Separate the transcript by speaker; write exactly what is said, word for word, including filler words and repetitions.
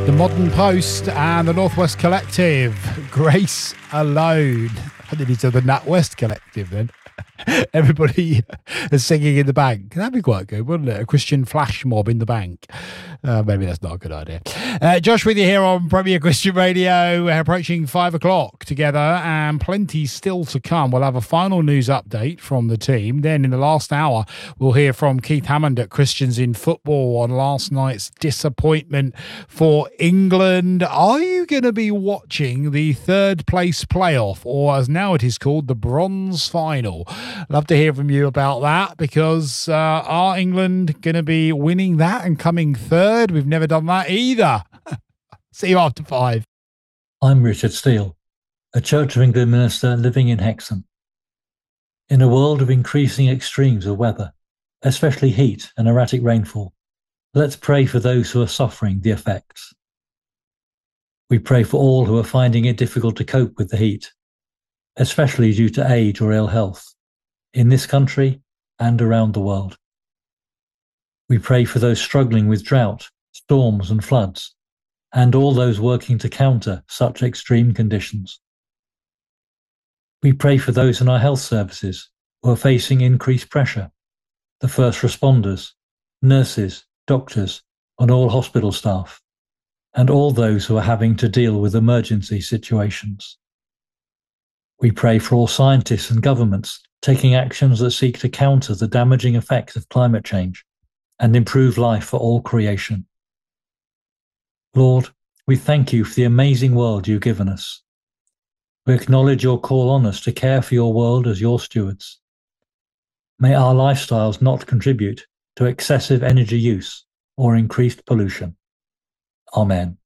Speaker 1: The Modern Post and the Northwest Collective. Grace Alone. I think it's the NatWest Collective then. Everybody is singing in the bank. That'd be quite good, wouldn't it? A Christian flash mob in the bank. Uh, maybe that's not a good idea. Uh, Josh with you here on Premier Christian Radio. We're approaching five o'clock together and plenty still to come. We'll have a final news update from the team. Then in the last hour, we'll hear from Keith Hammond at Christians in Football on last night's disappointment for England. Are you going to be watching the third place playoff, or as now it is called, the bronze final? Love to hear from you about that, because uh, are England going to be winning that and coming third? We've never done that either. See you after five.
Speaker 2: I'm Richard Steele, a Church of England minister living in Hexham. In a world of increasing extremes of weather, especially heat and erratic rainfall, let's pray for those who are suffering the effects. We pray for all who are finding it difficult to cope with the heat, especially due to age or ill health, in this country and around the world. We pray for those struggling with drought, storms and floods, and all those working to counter such extreme conditions. We pray for those in our health services who are facing increased pressure, the first responders, nurses, doctors, and all hospital staff, and all those who are having to deal with emergency situations. We pray for all scientists and governments taking actions that seek to counter the damaging effects of climate change and improve life for all creation. Lord, we thank you for the amazing world you've given us. We acknowledge your call on us to care for your world as your stewards. May our lifestyles not contribute to excessive energy use or increased pollution. Amen.